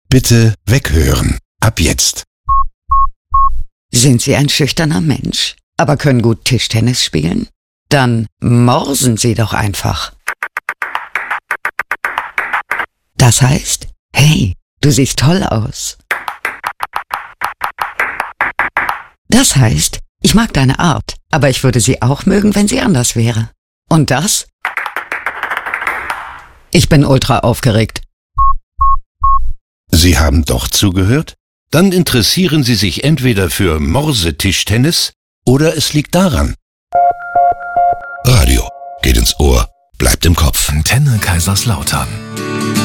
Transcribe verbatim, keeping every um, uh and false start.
Bitte weghören. Ab jetzt. Sind Sie ein schüchterner Mensch, aber können gut Tischtennis spielen? Dann morsen Sie doch einfach. Das heißt, hey, du siehst toll aus. Das heißt, ich mag deine Art, aber ich würde sie auch mögen, wenn sie anders wäre. Und das? Ich bin ultra aufgeregt. Sie haben doch zugehört? Dann interessieren Sie sich entweder für Morsetischtennis oder es liegt daran. Radio geht ins Ohr, bleibt im Kopf. Antenne Kaiserslautern.